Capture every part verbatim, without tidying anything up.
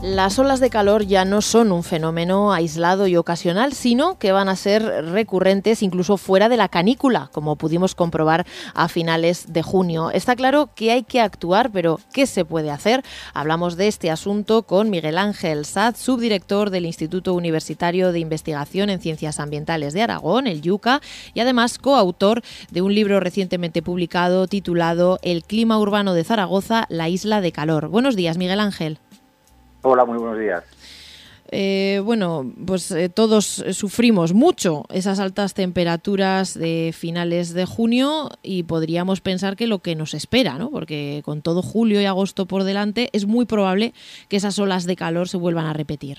Las olas de calor ya no son un fenómeno aislado y ocasional, sino que van a ser recurrentes incluso fuera de la canícula, como pudimos comprobar a finales de junio. Está claro que hay que actuar, pero ¿qué se puede hacer? Hablamos de este asunto con Miguel Ángel Saz, subdirector del Instituto Universitario de Investigación en Ciencias Ambientales de Aragón, el IUCA, y además coautor de un libro recientemente publicado titulado El clima urbano de Zaragoza, la isla de calor. Buenos días, Miguel Ángel. Hola, muy buenos días. Eh, bueno, pues eh, todos sufrimos mucho esas altas temperaturas de finales de junio y podríamos pensar que lo que nos espera, ¿no? Porque con todo julio y agosto por delante es muy probable que esas olas de calor se vuelvan a repetir.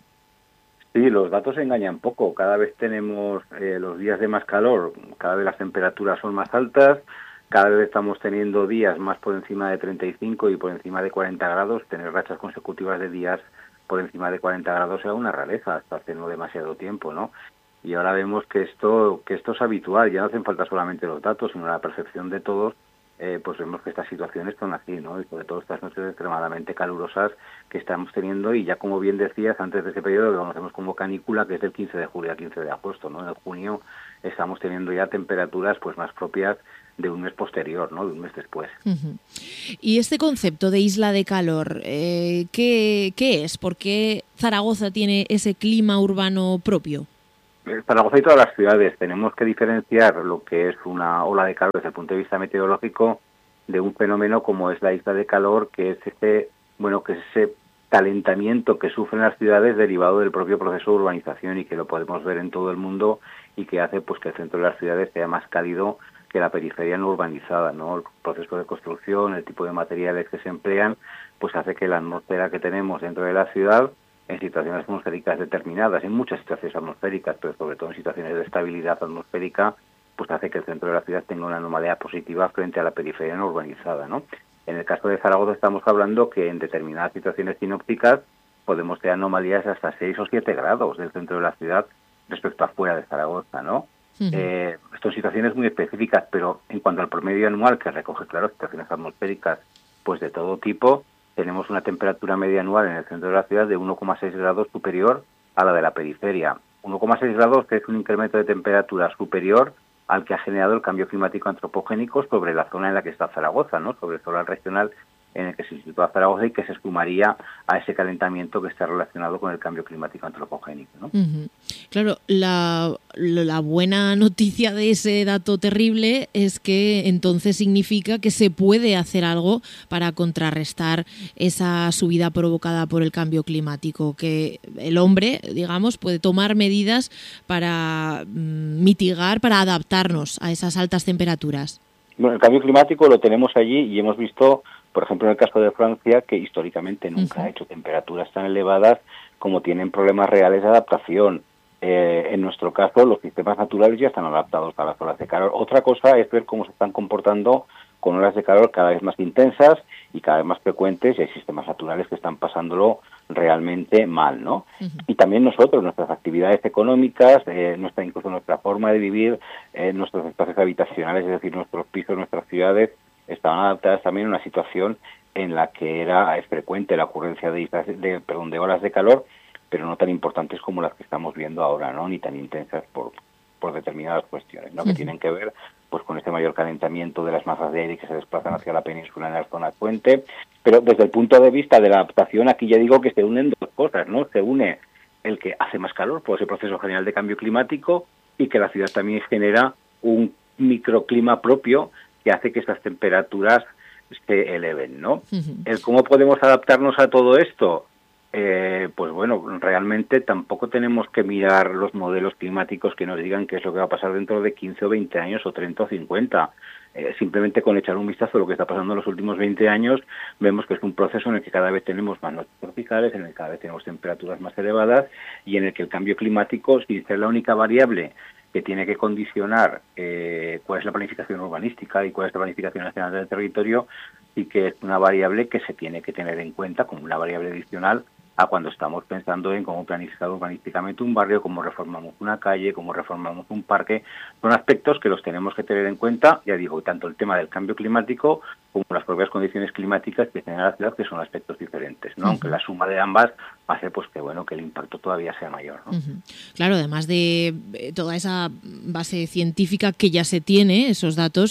Sí, los datos engañan poco. Cada vez tenemos eh, los días de más calor, cada vez las temperaturas son más altas, cada vez estamos teniendo días más por encima de treinta y cinco y por encima de cuarenta grados. Tener rachas consecutivas de días por encima de cuarenta grados era una rareza hasta hace no demasiado tiempo, ¿no? Y ahora vemos que esto que esto es habitual. Ya no hacen falta solamente los datos, sino la percepción de todos. Eh, pues vemos que estas situaciones son así, ¿no? Y sobre todo estas noches extremadamente calurosas que estamos teniendo, y ya como bien decías, antes de ese periodo que conocemos como canícula, que es del quince de julio al quince de agosto, ¿no? En junio estamos teniendo ya temperaturas pues más propias de un mes posterior, ¿no? De un mes después. Uh-huh. Y este concepto de isla de calor, eh, ¿qué, qué es? ¿Por qué Zaragoza tiene ese clima urbano propio? Zaragoza y todas las ciudades tenemos que diferenciar lo que es una ola de calor desde el punto de vista meteorológico de un fenómeno como es la isla de calor, que es ese, bueno, que es ese calentamiento que sufren las ciudades derivado del propio proceso de urbanización, y que lo podemos ver en todo el mundo, y que hace pues que el centro de las ciudades sea más cálido que la periferia no urbanizada, ¿no? El proceso de construcción, el tipo de materiales que se emplean, pues hace que la atmósfera que tenemos dentro de la ciudad, en situaciones atmosféricas determinadas, en muchas situaciones atmosféricas, pero sobre todo en situaciones de estabilidad atmosférica, pues hace que el centro de la ciudad tenga una anomalía positiva frente a la periferia no urbanizada, ¿no? En el caso de Zaragoza estamos hablando que en determinadas situaciones sinópticas podemos tener anomalías hasta seis o siete grados del centro de la ciudad respecto a fuera de Zaragoza, ¿no? Uh-huh. Eh, son situaciones muy específicas, pero en cuanto al promedio anual, que recoge, claro, situaciones atmosféricas pues de todo tipo, tenemos una temperatura media anual en el centro de la ciudad de uno coma seis grados superior a la de la periferia. uno coma seis grados, que es un incremento de temperatura superior al que ha generado el cambio climático antropogénico sobre la zona en la que está Zaragoza, ¿no? Sobre el solar regional en el que se sitúa Zaragoza, y que se sumaría a ese calentamiento que está relacionado con el cambio climático antropogénico, ¿no? Uh-huh. Claro, la, la buena noticia de ese dato terrible es que entonces significa que se puede hacer algo para contrarrestar esa subida provocada por el cambio climático, que el hombre, digamos, puede tomar medidas para mm, mitigar, para adaptarnos a esas altas temperaturas. Bueno, el cambio climático lo tenemos allí, y hemos visto, por ejemplo, en el caso de Francia, que históricamente nunca uh-huh. ha hecho temperaturas tan elevadas como tienen problemas reales de adaptación. Eh, en nuestro caso, los sistemas naturales ya están adaptados a las olas de calor. Otra cosa es ver cómo se están comportando con olas de calor cada vez más intensas y cada vez más frecuentes, y hay sistemas naturales que están pasándolo realmente mal, ¿no? Uh-huh. Y también nosotros, nuestras actividades económicas, eh, nuestra incluso nuestra forma de vivir, eh, nuestros espacios habitacionales, es decir, nuestros pisos, nuestras ciudades, estaban adaptadas también a una situación en la que era frecuente la ocurrencia de, islas, de, perdón, de olas de calor, pero no tan importantes como las que estamos viendo ahora, ¿no? Ni tan intensas por, por determinadas cuestiones, ¿no? Uh-huh. Que tienen que ver pues con este mayor calentamiento de las masas de aire que se desplazan hacia la península en la zona puente. Pero desde el punto de vista de la adaptación, aquí ya digo que se unen dos cosas, ¿no? Se une el que hace más calor por ese proceso general de cambio climático, y que la ciudad también genera un microclima propio que hace que estas temperaturas se eleven, ¿no? Uh-huh. El cómo podemos adaptarnos a todo esto, eh, pues bueno, realmente tampoco tenemos que mirar los modelos climáticos que nos digan qué es lo que va a pasar dentro de quince o veinte años o treinta o cincuenta. Eh, simplemente con echar un vistazo a lo que está pasando en los últimos veinte años, vemos que es un proceso en el que cada vez tenemos más noches tropicales, en el que cada vez tenemos temperaturas más elevadas, y en el que el cambio climático, sin ser la única variable que tiene que condicionar eh, cuál es la planificación urbanística y cuál es la planificación nacional del territorio, y que es una variable que se tiene que tener en cuenta como una variable adicional a cuando estamos pensando en cómo planificar urbanísticamente un barrio, cómo reformamos una calle, cómo reformamos un parque. Son aspectos que los tenemos que tener en cuenta, ya digo, tanto el tema del cambio climático como las propias condiciones climáticas que tiene la ciudad, que son aspectos diferentes, ¿no? Uh-huh. Aunque la suma de ambas hace pues que bueno que el impacto todavía sea mayor, ¿no? Uh-huh. Claro, además de toda esa base científica que ya se tiene, esos datos,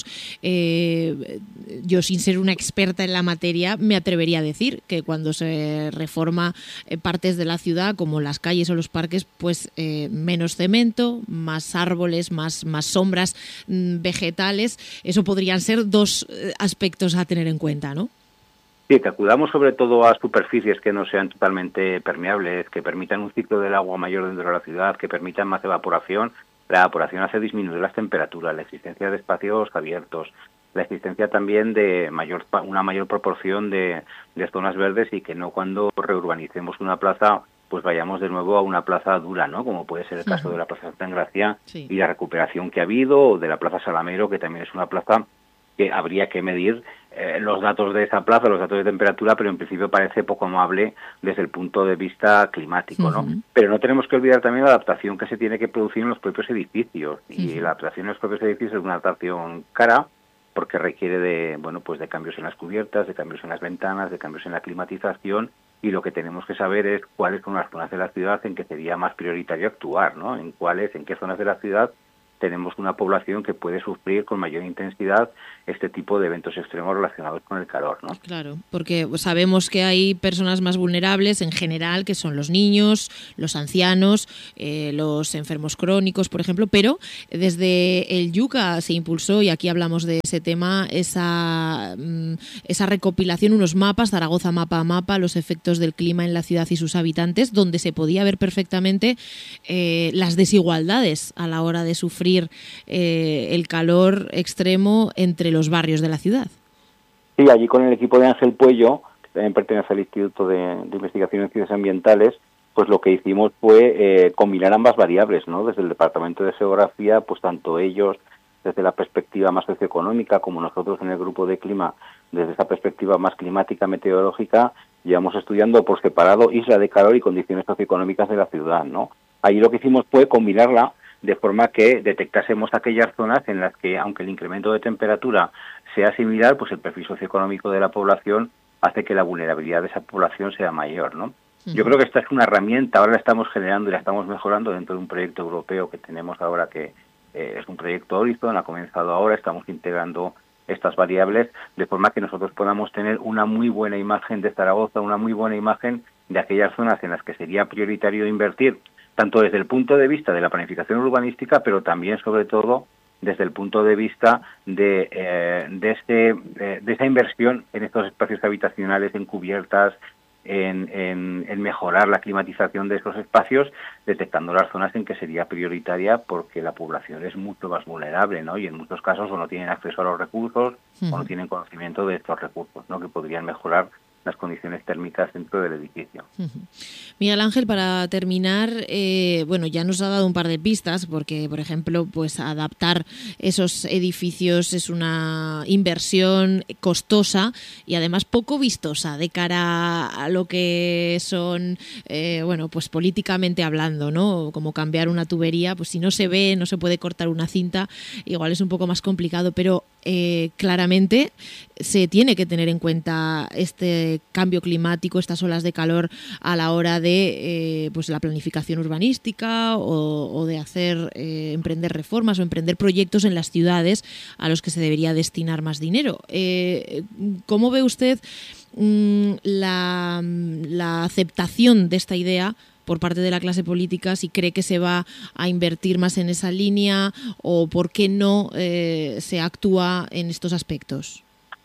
eh, yo sin ser una experta en la materia me atrevería a decir que cuando se reforma eh, partes de la ciudad, como las calles o los parques, pues eh, menos cemento, más árboles, más, más sombras mmm, vegetales, eso podrían ser dos eh, aspectos a tener en cuenta, ¿no? Sí, que acudamos sobre todo a superficies que no sean totalmente permeables, que permitan un ciclo del agua mayor dentro de la ciudad, que permitan más evaporación. La evaporación hace disminuir las temperaturas, la existencia de espacios abiertos, la existencia también de mayor una mayor proporción de, de zonas verdes y que no cuando reurbanicemos una plaza pues vayamos de nuevo a una plaza dura, ¿no? Como puede ser el caso uh-huh. de la Plaza Santa Engracia sí. y la recuperación que ha habido, o de la Plaza Salamero, que también es una plaza que habría que medir eh, los datos de esa plaza, los datos de temperatura, pero en principio parece poco amable desde el punto de vista climático, ¿no? Uh-huh. Pero no tenemos que olvidar también la adaptación que se tiene que producir en los propios edificios, y uh-huh. la adaptación en los propios edificios es una adaptación cara, porque requiere de, bueno, pues de cambios en las cubiertas, de cambios en las ventanas, de cambios en la climatización, y lo que tenemos que saber es cuáles son las zonas de la ciudad en que sería más prioritario actuar, ¿no? En cuáles, en qué zonas de la ciudad tenemos una población que puede sufrir con mayor intensidad este tipo de eventos extremos relacionados con el calor, ¿no? Claro, porque sabemos que hay personas más vulnerables en general, que son los niños, los ancianos, eh, los enfermos crónicos, por ejemplo, pero desde el Yuca se impulsó, y aquí hablamos de ese tema, esa, esa recopilación, unos mapas, Zaragoza mapa a mapa, los efectos del clima en la ciudad y sus habitantes, donde se podía ver perfectamente eh, las desigualdades a la hora de sufrir eh, el calor extremo entre los barrios de la ciudad. Sí, allí con el equipo de Ángel Puello, que también pertenece al Instituto de, de Investigación en Ciencias Ambientales, pues lo que hicimos fue eh, combinar ambas variables, ¿no? Desde el Departamento de Geografía, pues tanto ellos desde la perspectiva más socioeconómica como nosotros en el grupo de clima desde esa perspectiva más climática, meteorológica, llevamos estudiando por separado isla de calor y condiciones socioeconómicas de la ciudad, ¿no? Ahí lo que hicimos fue combinarla de forma que detectásemos aquellas zonas en las que, aunque el incremento de temperatura sea similar, pues el perfil socioeconómico de la población hace que la vulnerabilidad de esa población sea mayor, ¿no? Uh-huh. Yo creo que esta es una herramienta, ahora la estamos generando y la estamos mejorando dentro de un proyecto europeo que tenemos ahora, que eh, es un proyecto Horizon, ha comenzado ahora, estamos integrando estas variables de forma que nosotros podamos tener una muy buena imagen de Zaragoza, una muy buena imagen de aquellas zonas en las que sería prioritario invertir, tanto desde el punto de vista de la planificación urbanística, pero también, sobre todo, desde el punto de vista de, eh, de, este, de, de esa inversión en estos espacios habitacionales, en cubiertas, en, en, en mejorar la climatización de esos espacios, detectando las zonas en que sería prioritaria porque la población es mucho más vulnerable, ¿no? Y en muchos casos o no tienen acceso a los recursos uh-huh. o no tienen conocimiento de estos recursos, ¿no? Que podrían mejorar las condiciones térmicas dentro del edificio. Uh-huh. Miguel Ángel, para terminar, eh, bueno, ya nos ha dado un par de pistas, porque, por ejemplo, pues adaptar esos edificios es una inversión costosa y además poco vistosa de cara a lo que son, eh, bueno, pues políticamente hablando, ¿no? Como cambiar una tubería, pues si no se ve, no se puede cortar una cinta, igual es un poco más complicado, pero eh, claramente se tiene que tener en cuenta este cambio climático, estas olas de calor a la hora de eh, pues la planificación urbanística o, o de hacer eh, emprender reformas o emprender proyectos en las ciudades a los que se debería destinar más dinero. Eh, ¿Cómo ve usted mmm, la, la aceptación de esta idea por parte de la clase política, si cree que se va a invertir más en esa línea o por qué no eh, se actúa en estos aspectos?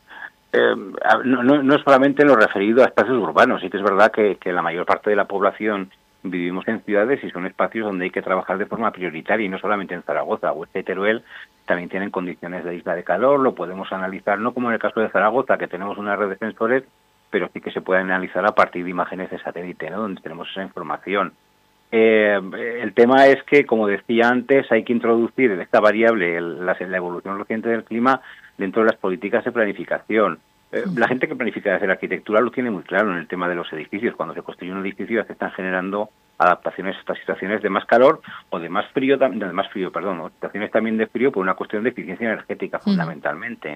Eh, no, no, no es solamente en lo referido a espacios urbanos, sí que es verdad que, que la mayor parte de la población vivimos en ciudades y son espacios donde hay que trabajar de forma prioritaria y no solamente en Zaragoza. Huesca y Teruel también tienen condiciones de isla de calor, lo podemos analizar, no como en el caso de Zaragoza, que tenemos una red de sensores, pero sí que se puede analizar a partir de imágenes de satélite, ¿no? Donde tenemos esa información. Eh, el tema es que, como decía antes, hay que introducir esta variable, el, la, la evolución reciente del clima, dentro de las políticas de planificación. Eh, la gente que planifica desde la arquitectura lo tiene muy claro en el tema de los edificios. Cuando se construye un edificio ya se están generando adaptaciones a estas situaciones de más calor o de más frío, de más frío, perdón, ¿no? Situaciones también de frío por una cuestión de eficiencia energética, fundamentalmente.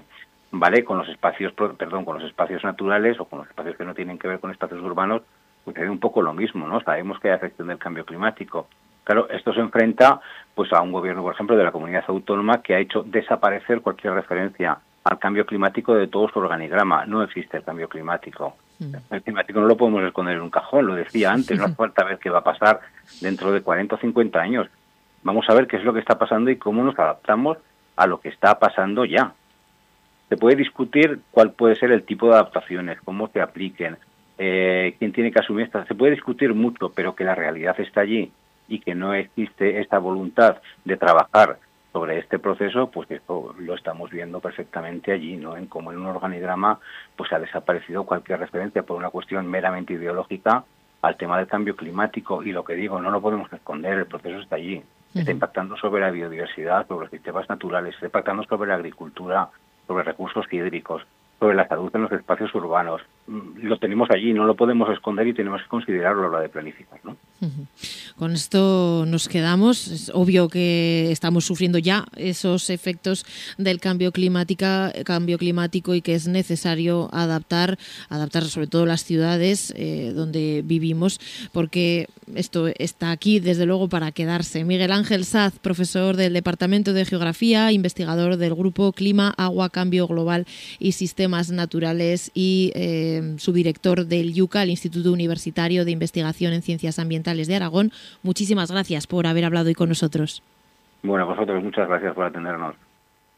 ¿vale? Con los espacios, perdón, con los espacios naturales o con los espacios que no tienen que ver con espacios urbanos, pues es un poco lo mismo, ¿no? Sabemos que hay afección del cambio climático. Claro, esto se enfrenta pues a un gobierno, por ejemplo, de la comunidad autónoma que ha hecho desaparecer cualquier referencia al cambio climático de todo su organigrama. No existe el cambio climático. El climático no lo podemos esconder en un cajón, lo decía antes, no hace falta ver qué va a pasar dentro de cuarenta o cincuenta años. Vamos a ver qué es lo que está pasando y cómo nos adaptamos a lo que está pasando ya. Se puede discutir cuál puede ser el tipo de adaptaciones, cómo se apliquen, eh, quién tiene que asumir estas. Se puede discutir mucho, pero que la realidad está allí y que no existe esta voluntad de trabajar sobre este proceso, pues esto lo estamos viendo perfectamente allí, ¿no? En cómo en un organigrama pues ha desaparecido cualquier referencia por una cuestión meramente ideológica al tema del cambio climático. Y lo que digo, no lo podemos esconder, el proceso está allí. Está impactando sobre la biodiversidad, sobre los sistemas naturales, está impactando sobre la agricultura, sobre recursos hídricos, sobre la salud en los espacios urbanos. Lo tenemos allí, no lo podemos esconder y tenemos que considerarlo a la hora de planificar, ¿no? Uh-huh. Con esto nos quedamos. Es obvio que estamos sufriendo ya esos efectos del cambio climática, cambio climático y que es necesario adaptar, adaptar sobre todo las ciudades eh, donde vivimos, porque esto está aquí desde luego para quedarse. Miguel Ángel Saz, profesor del Departamento de Geografía, investigador del Grupo Clima, Agua, Cambio Global y Sistemas Naturales y eh, subdirector del IUCA, el Instituto Universitario de Investigación en Ciencias Ambientales de Aragón. Muchísimas gracias por haber hablado hoy con nosotros. Bueno, vosotros muchas gracias por atendernos.